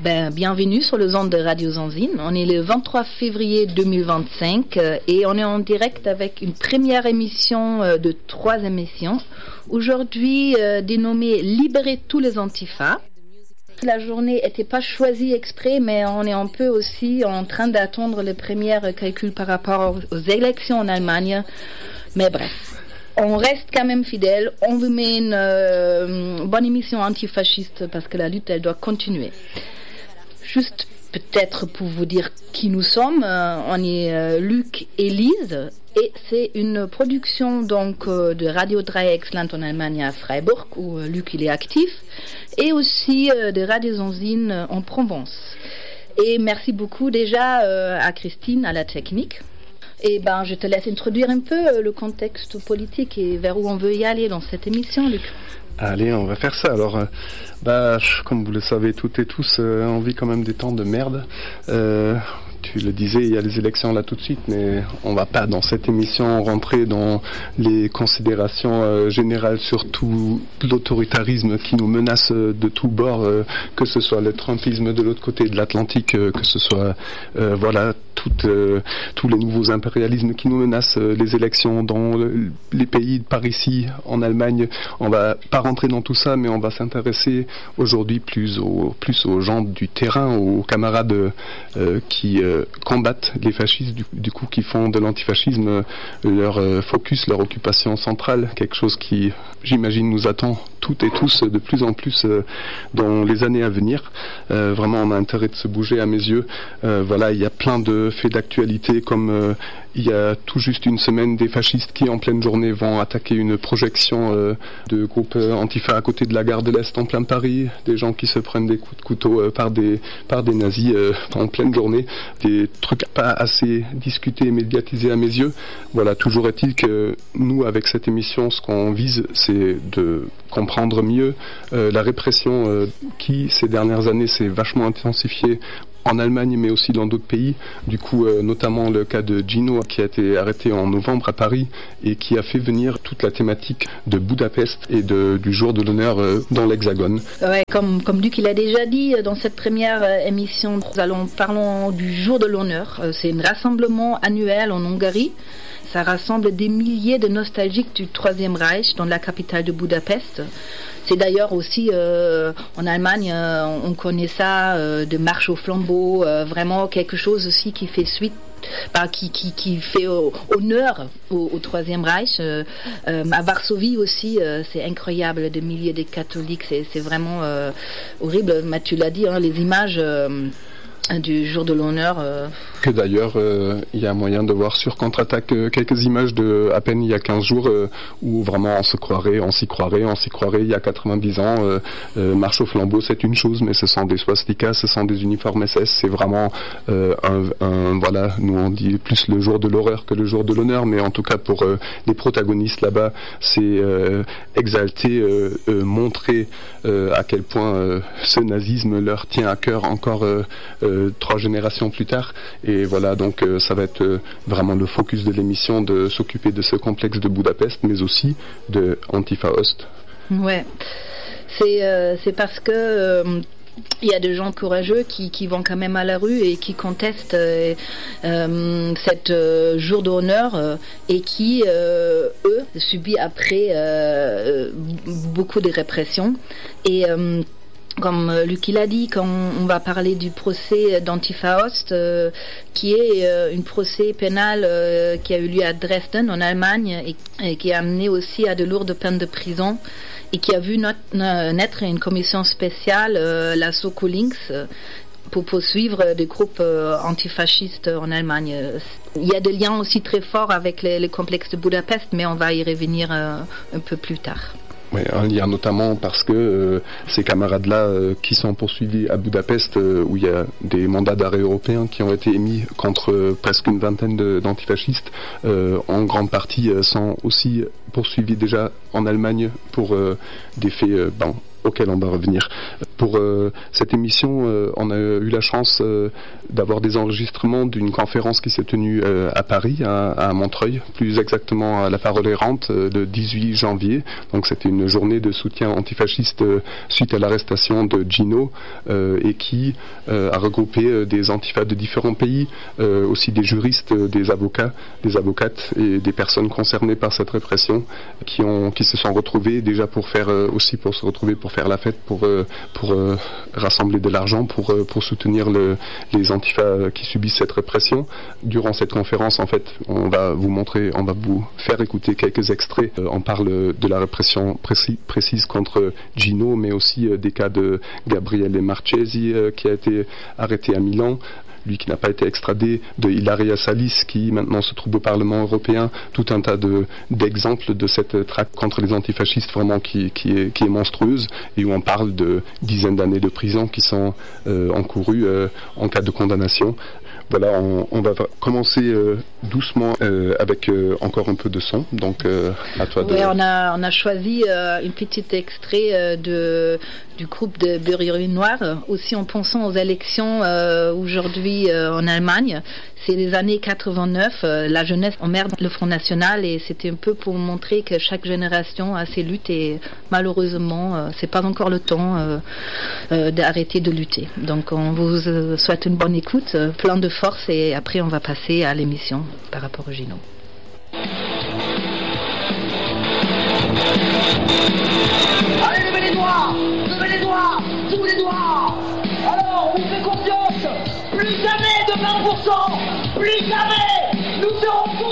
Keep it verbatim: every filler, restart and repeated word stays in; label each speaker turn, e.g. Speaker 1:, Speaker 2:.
Speaker 1: Ben, bienvenue sur les ondes de Radio Zanzine. On est le vingt-trois février deux mille vingt-cinq euh, et on est en direct avec une première émission euh, de trois émissions. Aujourd'hui, euh, dénommée Libérer tous les antifas. La journée n'était pas choisie exprès, mais on est un peu aussi en train d'attendre les premiers calculs par rapport aux élections en Allemagne. Mais bref. On reste quand même fidèle, on vous met une euh, bonne émission antifasciste parce que la lutte, elle doit continuer. Juste peut-être pour vous dire qui nous sommes, euh, on est euh, Luc et Lise et c'est une production donc euh, de Radio Dreiecksland en Allemagne à Freiburg où euh, Luc il est actif et aussi euh, de Radio Zanzine euh, en Provence. Et merci beaucoup déjà euh, à Christine à la technique. Et ben, je te laisse introduire un peu le contexte politique et vers où on veut y aller dans cette émission, Luc.
Speaker 2: Allez, on va faire ça. Alors, euh, bah, comme vous le savez toutes et tous, euh, on vit quand même des temps de merde. Euh, tu le disais, il y a les élections là tout de suite, mais on va pas dans cette émission rentrer dans les considérations euh, générales sur tout l'autoritarisme qui nous menace de tous bords, euh, que ce soit le trumpisme de l'autre côté de l'Atlantique, euh, que ce soit euh, voilà tout, euh, tous les nouveaux impérialismes qui nous menacent, euh, les élections dans le, les pays par ici, en Allemagne. On va pas rentrer dans tout ça, mais on va s'intéresser aujourd'hui plus aux, plus aux gens du terrain, aux camarades euh, qui euh, combattent les fascistes, du, du coup qui font de l'antifascisme euh, leur euh, focus, leur occupation centrale, quelque chose qui, j'imagine, nous attend toutes et tous de plus en plus euh, dans les années à venir. Euh, vraiment, on a intérêt de se bouger à mes yeux. Euh, voilà, il y a plein de faits d'actualité, comme euh, il y a tout juste une semaine des fascistes qui en pleine journée vont attaquer une projection euh, de groupes euh, antifa à côté de la gare de l'Est en plein Paris, des gens qui se prennent des coups de couteau euh, par des par des nazis euh, en pleine journée, des trucs pas assez discutés et médiatisés à mes yeux. Voilà, toujours est-il que nous, avec cette émission, ce qu'on vise, c'est de comprendre mieux euh, la répression euh, qui, ces dernières années, s'est vachement intensifiée en Allemagne, mais aussi dans d'autres pays. Du coup, euh, notamment le cas de Gino, qui a été arrêté en novembre à Paris et qui a fait venir toute la thématique de Budapest et de, du jour de l'honneur euh, dans l'Hexagone.
Speaker 1: Ouais, comme, comme Luc il a déjà dit dans cette première euh, émission, nous allons parlons du jour de l'honneur. Euh, c'est un rassemblement annuel en Hongrie. Ça rassemble des milliers de nostalgiques du Troisième Reich dans la capitale de Budapest. C'est d'ailleurs aussi, euh, en Allemagne, euh, on connaît ça, euh, de marche au flambeau, euh, vraiment quelque chose aussi qui fait suite, bah, qui, qui, qui fait euh, honneur au, au Troisième Reich. Euh, euh, à Varsovie aussi, euh, c'est incroyable, des milliers de catholiques, c'est, c'est vraiment euh, horrible. Mais tu l'as dit, hein, les images euh, du jour de l'honneur. Euh...
Speaker 2: Que d'ailleurs, il euh, y a moyen de voir sur Contre-Attaque euh, quelques images de à peine il y a quinze jours euh, où vraiment on se croirait, on s'y croirait, on s'y croirait il y a quatre-vingt-dix ans. Euh, euh, marche au flambeau, c'est une chose, mais ce sont des swastikas, ce sont des uniformes S S, c'est vraiment euh, un, un, voilà, nous on dit plus le jour de l'horreur que le jour de l'honneur, mais en tout cas pour euh, les protagonistes là-bas, c'est euh, exalter, euh, euh, montrer euh, à quel point euh, ce nazisme leur tient à cœur encore euh, euh, trois générations plus tard. Et voilà, donc euh, ça va être euh, vraiment le focus de l'émission, de s'occuper de ce complexe de Budapest, mais aussi de Antifa Ost.
Speaker 1: Ouais, c'est euh, c'est parce que euh, il y a des gens courageux qui, qui vont quand même à la rue et qui contestent euh, euh, cette euh, jour d'honneur euh, et qui, euh, eux, subissent après euh, beaucoup de répression. Et euh, comme Luc l'a dit, quand on va parler du procès d'Antifa Ost, euh, qui est euh, un procès pénal euh, qui a eu lieu à Dresden, en Allemagne, et, et qui a amené aussi à de lourdes peines de prison, et qui a vu not, naître une commission spéciale, euh, la Soko Links, euh, pour poursuivre des groupes euh, antifascistes en Allemagne. Il y a des liens aussi très forts avec les, les complexes de Budapest, mais on va y revenir euh, un peu plus tard.
Speaker 2: Oui, un lien notamment parce que euh, ces camarades-là euh, qui sont poursuivis à Budapest, euh, où il y a des mandats d'arrêt européens qui ont été émis contre euh, presque une vingtaine de, d'antifascistes, euh, en grande partie euh, sont aussi poursuivis déjà en Allemagne pour euh, des faits euh, bon, auxquels on va revenir pour euh, cette émission, euh, on a eu la chance euh, d'avoir des enregistrements d'une conférence qui s'est tenue euh, à Paris, à, à Montreuil, plus exactement à la Parole errante, euh, le dix-huit janvier. Donc c'était une journée de soutien antifasciste euh, suite à l'arrestation de Gino euh, et qui euh, a regroupé euh, des antifas de différents pays, euh, aussi des juristes, euh, des avocats, des avocates et des personnes concernées par cette répression qui ont qui se sont retrouvés déjà pour faire euh, aussi pour se retrouver pour faire la fête, pour euh, pour euh, rassembler de l'argent pour euh, pour soutenir le, les antifas qui subissent cette répression. Durant cette conférence, en fait, on va vous montrer, on va vous faire écouter quelques extraits. Euh, on parle de la répression précis, précise contre Gino, mais aussi euh, des cas de Gabriele Marchesi euh, qui a été arrêté à Milan, lui qui n'a pas été extradé, de Ilaria Salis qui maintenant se trouve au Parlement européen, tout un tas de, d'exemples de cette traque contre les antifascistes vraiment qui, qui, est, qui est monstrueuse et où on parle de dizaines d'années de prison qui sont euh, encourues euh, en cas de condamnation. Voilà, on, on va commencer euh, doucement euh, avec euh, encore un peu de son. Donc, euh, à toi de...
Speaker 1: Oui, on a, on a choisi euh, une petite extrait euh, de, du groupe de Berrurier Noir, aussi en pensant aux élections euh, aujourd'hui euh, en Allemagne. C'est les années quatre-vingt-neuf, euh, la jeunesse emmerde le Front National et c'était un peu pour montrer que chaque génération a ses luttes et malheureusement, euh, c'est pas encore le temps euh, euh, d'arrêter de lutter. Donc on vous euh, souhaite une bonne écoute, euh, plein de force et après on va passer à l'émission par rapport au Gino.
Speaker 3: Allez, levez les doigts, levez les doigts, tous les doigts. Alors, on vous fait confiance, plus jamais de vingt pour cent, plus jamais, nous serons tous